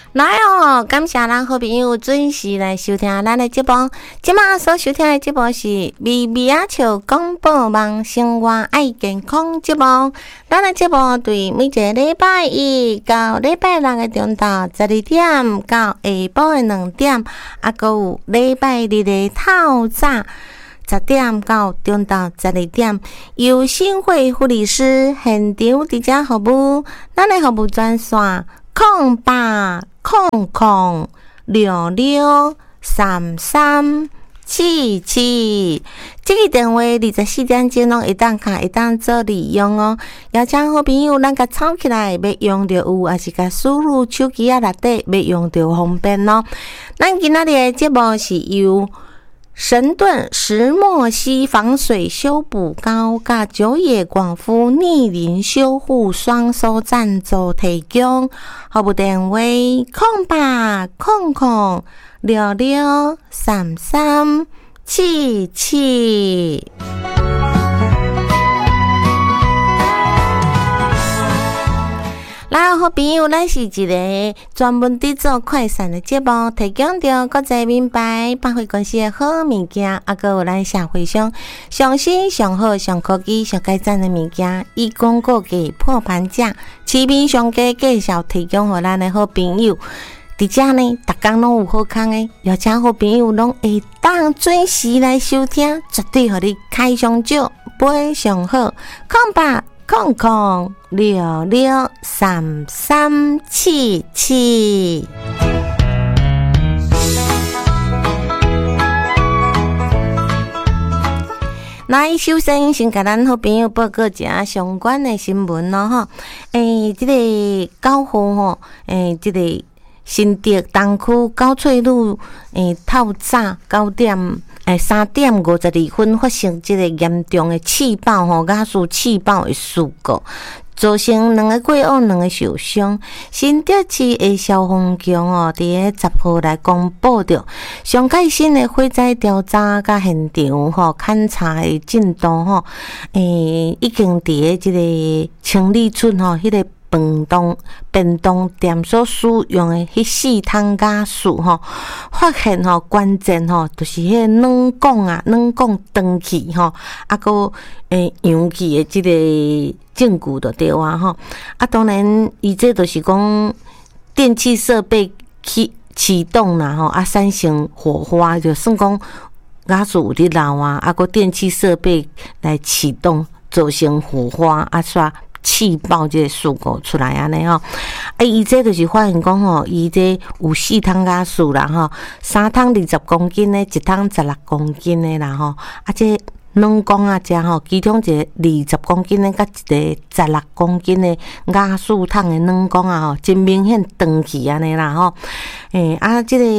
来哦，感谢咱好朋友准时来收听咱的节目。即马所收听的节目是微微仔笑广播网生活爱健康节目。咱的节目对每一个礼拜一到礼拜六的中昼12点到下晡的2点，还佫有礼拜日的透早10点到中昼12点，由新会护理师现场伫遮服务。咱的服务专线0800663377，这个电话24点钟拢会当卡，会当做利用哦。邀请好朋友咱甲抄起来，要用着有，还是甲输入手机内底要用着方便哦。咱今仔日的节目是由神盾石墨烯防水修补膏甲九野广夫逆龄修护双收赞助提供，服务电话0800663377。来，好朋友，咱是一个专门伫做快闪的节目，提供着国际名牌百货公司的好物件，还有咱社会上上新、上好、上科技、上改赞的物件，以广告价破盘价，市面上价介绍提供给咱的好朋友。伫遮呢，逐工拢有好康的，邀请好朋友拢会当准时来收听，绝对互你开上少，买上好。0800663377。来，首先先甲咱好朋友报告一下相关的新闻咯吼。这个9号吼，这个新竹东区高翠路透早9点3点52分发生这个严重的气爆吼，雅士气爆的事故，造成2个过往2个受伤。新竹市的消防局伫咧10号来公布着上盖新的火灾调查甲现场勘查的进度吼，已经伫咧这个清理村迄个便当店所使用的迄4桶雅士发现关键就是迄软管断去还有氧气的这个证据就对啊当然伊这就是讲电器设备启动啦产生火花，就算讲雅士有咧漏还有电器设备来启动造成火花煞气爆这个事故出来安尼伊这就是发现讲伊这有4桶雅士啦3桶20公斤的，1桶16公斤的啦这软管这其中一个20公斤的甲一个16公斤的雅士桶的软管真明显断去安尼啦这个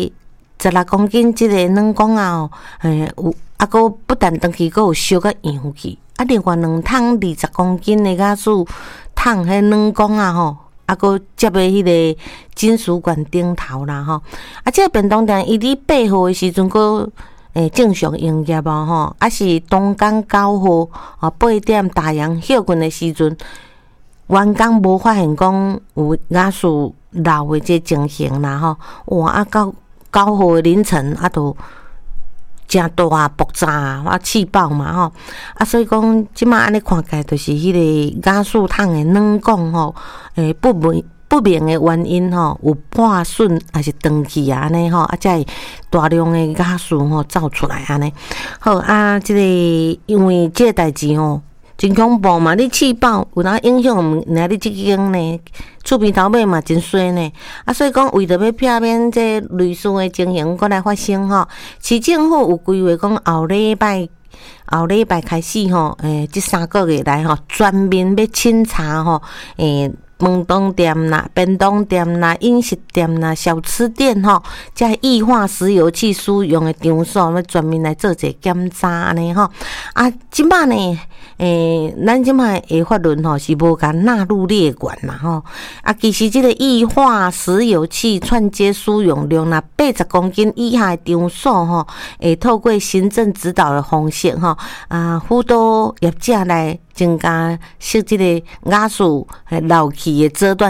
16公斤这个软管有还不但断去，还有烧甲氧去。另外2桶20公斤的雅士桶迄软管还接的迄个金属管顶头啦这个便当店伊伫8号的时阵佫正常营业是东港9号8点大洋休困的时阵，员工无发现讲有雅士漏的这情形啦到9号的凌晨就真大爆炸气爆嘛所以讲即马安尼看起来就是迄个雅士桶的软管不明的原因有破损还是断去安尼才会大量的雅士走出来安尼。好这个因为这个代志真恐怖嘛！你气爆有哪影响？你这间呢，厝边头尾嘛真衰呢。所以讲为着要避免这类似的情形过来发生市政府有规划讲后礼拜开始这3个月来全面要清查饭当店啦、便当店啦、饮食店啦、小吃店这液化石油气使用的场所，要全面来做一个检查安尼即摆呢，咱即摆的法律是无甲纳入列管啦其实这个液化石油气串接使用量80公斤以下的场所会透过行政指导的方式辅导业者来增加设这个雅士漏气的遮断器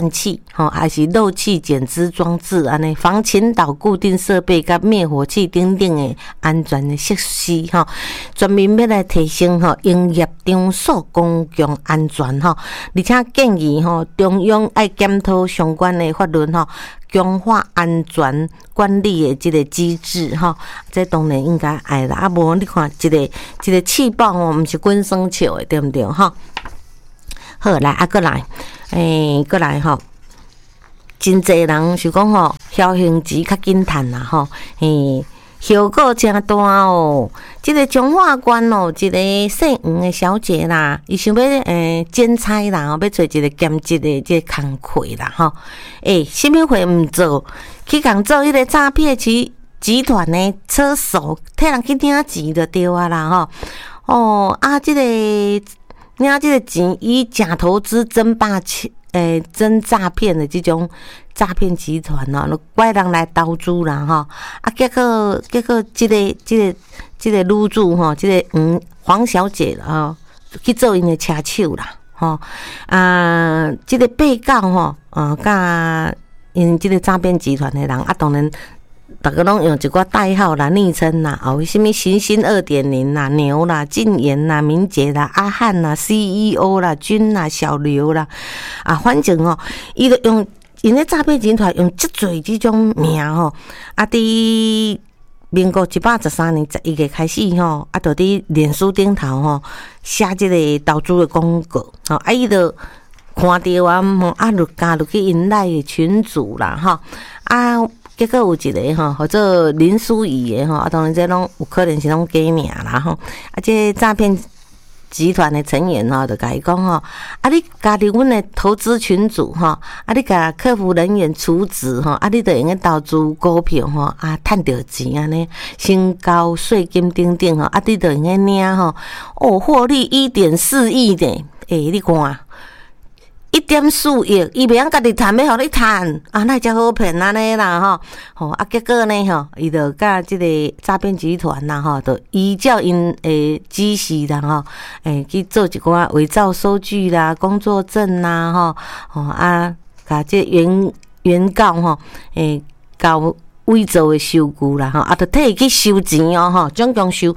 还是漏气减脂装置安尼，防倾倒固定设备甲灭火器等等的安全的设施专门要来提升营业场所公共安全而且建议中央爱检讨相关的法律强化安全管理的这个机制这当然应该爱啦。无你看一个气爆毋是滚生笑的，对不对好，来过来过来真侪人是讲侥幸钱较紧趁啦效果真大这个彰化县一个姓黄的小姐啦，伊想要兼差啦，要找一个兼职的这个工课啦什么会毋做，去共做迄个诈骗集团的车手，替人去领钱就对啦这个领这个钱以假投资真诈骗的这种诈骗集团拐人来投资啦结果这个女主这个黄小姐去做因的车手啦这个被告甲因这个诈骗集团的人当然大家拢用一寡代号啦、昵称啦，什么行星 2.0 啦、牛啦、禁言啦、明杰啦、阿汉啦、CEO 啦、君啦、小刘啦，反正伊就用因咧诈骗集团用足侪这种名伫民国113年11月开始就伫脸书顶头写这个投资的广告伊就看到就加入去因内的群组啦结果有一个叫做林淑仪的当然这拢有可能是拢假名啦这诈骗集团的成员就甲伊讲你加入阮的投资群组你甲客服人员处置你就用个投资股票赚到钱安尼，先交税金等等你就用个领获利1.4亿呢你看1.4亿，伊袂晓家己赚，要互你赚那才好骗安尼啦结果呢伊就甲即个诈骗集团啦就依照因诶指示啦去做一寡伪造收据啦、工作证啦甲这原告交伪造的收据啦就替伊去收钱总共收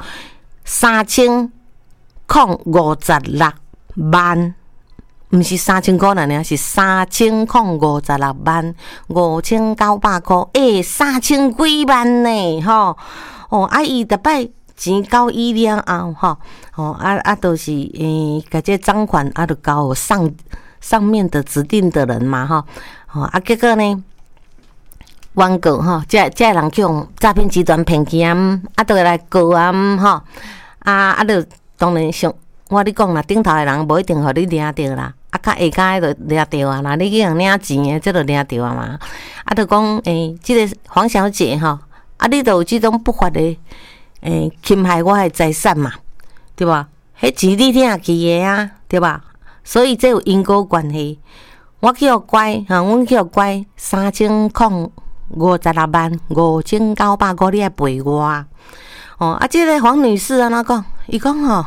3056万。毋是3000块啦，是3056万5900块，3000几万呢伊逐摆钱交伊了后都是甲这赃款就交上面的指定的人嘛结果呢原告这人去用诈骗集团骗去就来告就当然我你讲啦，顶头的人无一定互你领着啦较下骹就掠着啦，你去人领钱的，这就掠着嘛。就讲这个黄小姐你就有这种不法的侵害我的财产嘛，对吧？迄钱你领去的对吧？所以这有因果关系。我去互拐阮去互拐3056万5900块，你爱赔我这个黄女士安怎讲？伊讲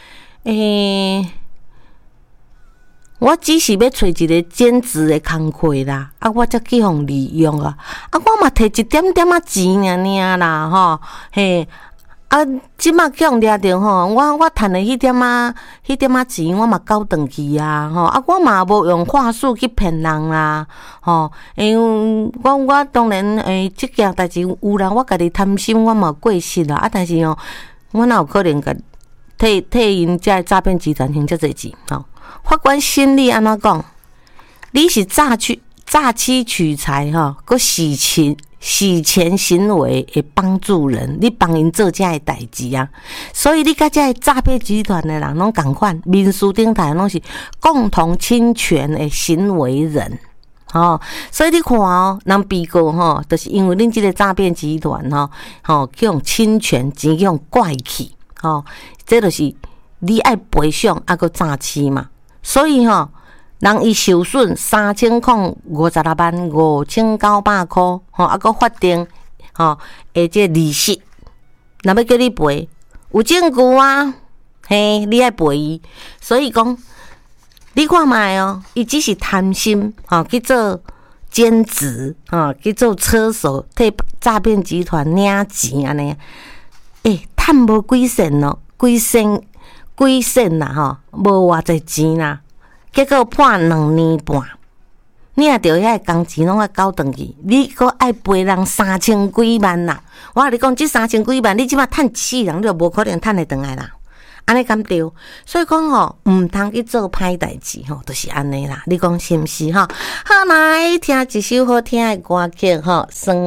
我只是要找一个兼职的工课啦，我才去互利用我嘛摕一点点钱尔啦即马去互掠着我趁的迄点钱我嘛交转去我嘛无用话术去骗人啦因为我当然即件代志有啦，我家己贪心我嘛过失啦但是我哪有可能甲替因这诈骗集团还遮侪钱法官审理安怎讲？你是诈欺取财佮洗钱行为的帮助人，你帮因做这的代志所以你甲这诈骗集团的人拢同款，民事顶台拢是共同侵权的行为人所以你看人被告就是因为恁这个诈骗集团去用侵权钱去用怪去这就是你爱赔偿佮诈欺嘛。所以人伊受损3056万5900块佮法定这利息，若要叫你赔，有证据你爱赔伊。所以讲，你看卖伊只是贪心去做兼职去做车手，替诈骗集团领钱安尼，趁无几仙咯，几仙啦无偌济钱啦，结果判2年半。你若着遐工钱拢爱交转去，你搁爱赔人3000几万啦！我甲你讲，这3000几万，你即马趁死人，你就无可能趁会转来啦。安尼敢对？所以讲毋通去做歹代志就是安尼啦。你讲是毋是好，来听一首好听的歌曲